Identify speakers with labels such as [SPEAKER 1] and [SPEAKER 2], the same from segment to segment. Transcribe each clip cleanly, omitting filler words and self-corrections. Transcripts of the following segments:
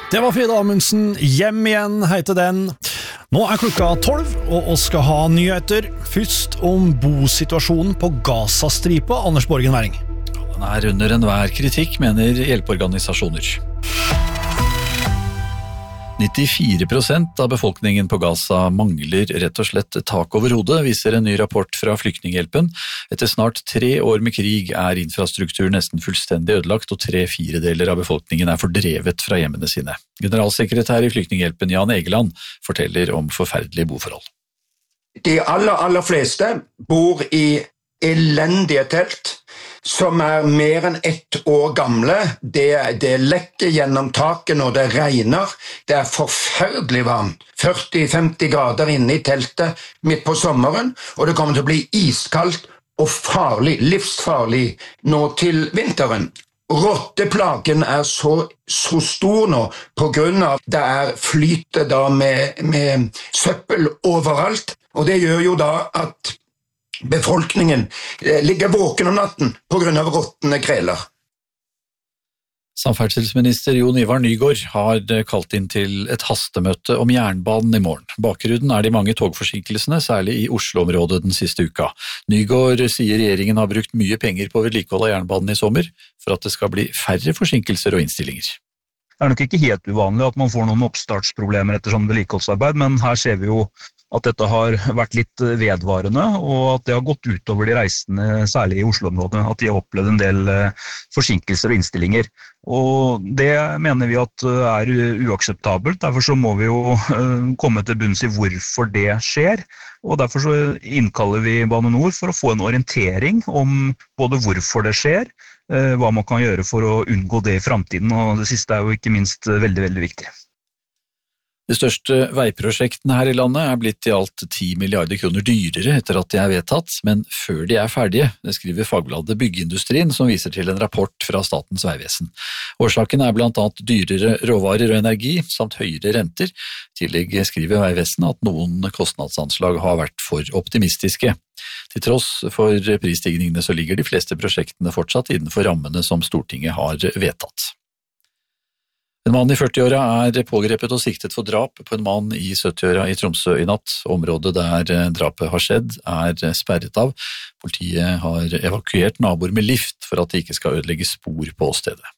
[SPEAKER 1] Det var Frida Amundsen, Hjem igjen heter den. Nå klokka 12, og vi skal ha nyheter. Først om bosituasjonen på Gazastripa, Anders Borgen Væring.
[SPEAKER 2] Den under enhver kritikk, mener hjelpeorganisasjoner. 94% av befolkningen på Gaza mangler rett og slett tak over hodet, viser en ny rapport fra Flyktninghjelpen. Etter snart 3 år med krig infrastruktur nesten fullstendig ødelagt, og 3/4 av befolkningen fordrevet fra hjemmene sine. Generalsekretær i Flyktninghjelpen Jan Egeland forteller om forferdelige boforhold.
[SPEAKER 3] De aller fleste bor i elendige telt, som mer enn 1 år gamle. Det lekker gjennom taket når det regner. Det forferdelig varmt. 40-50 grader inne i teltet midt på sommeren, og det kommer til å bli iskaldt og farlig, livsfarlig nå til vinteren. Rotteplagen så stor nå på grunn av det flyter da med søppel overalt, og det gjør jo da at befolkningen ligger våken om natten på grunn av råtne kreler.
[SPEAKER 2] Samferdselsminister Jon Ivar Nygård har kalt inn til et hastemøte om jernbanen i morgen. Bakgrunnen de mange togforsinkelsene, særlig i Oslo-området den siste uka. Nygård sier regjeringen har brukt mye penger på vedlikehold av jernbanen i sommer, for at det skal bli færre forsinkelser og innstillinger.
[SPEAKER 4] Det nok ikke helt uvanlig at man får noen oppstartsproblemer etter sånn vedlikeholdsarbeid, men her ser vi jo at dette har vært litt vedvarende, og at det har gått utover de reisende, særlig i Oslo-området, at de har opplevd en del forsinkelser og innstillinger. Og det mener vi at uakseptabelt, derfor så må vi jo komme til bunns i hvorfor det skjer, og derfor så innkaller vi Bane Nor for å få en orientering om både hvorfor det skjer, hva man kan gjøre for å unngå det i fremtiden, og det siste jo ikke minst veldig, veldig viktig.
[SPEAKER 2] De største veiprosjektene her i landet blitt i alt 10 milliarder kroner dyrere etter at de vedtatt, men før de ferdige, det skriver fagbladet Byggeindustrien, som viser til en rapport fra Statens vegvesen. Årsaken blant annet dyrere råvarer og energi, samt høyere renter. I tillegg skriver Vegvesenet at noen kostnadsanslag har vært for optimistiske. Til tross for prisstigningene så ligger de fleste prosjektene fortsatt innenfor rammene som Stortinget har vedtatt. En mann i 40-åra pågrepet og siktet for drap på en mann i 70-åra i Tromsø i natt. Området der drapet har skjedd sperret av. Politiet har evakuert naboer med lift for at de ikke skal ødelegge spor på stedet.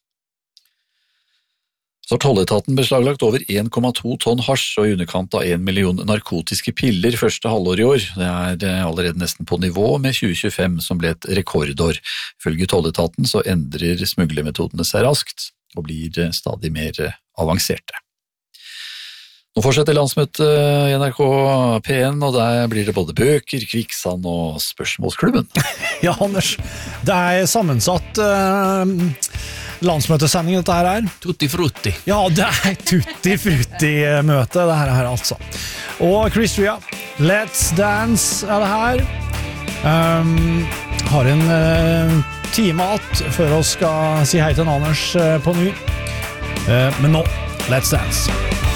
[SPEAKER 2] Så har tolletaten beslaglagt over 1,2 tonn hasj og i underkant av 1 million narkotiske piller første halvår i år. Det allerede nesten på nivå med 2025 som ble et rekordår. Ifølge tolletaten så endrer smuglermetodene seg raskt og blir stadig mer avanserte. Nå fortsetter landsmøtet i NRK P1, og der blir det både bøker, kvikksand og spørsmålsklubben.
[SPEAKER 1] Ja, Anders, det sammensatt landsmøtesending dette her.
[SPEAKER 5] Tutti frutti.
[SPEAKER 1] Ja, det tutti frutti møte det her altså. Og Chris Ria, Let's Dance det her. Har en time att før vi skal si hei til Anders på ny. Men nå, Let's Dance.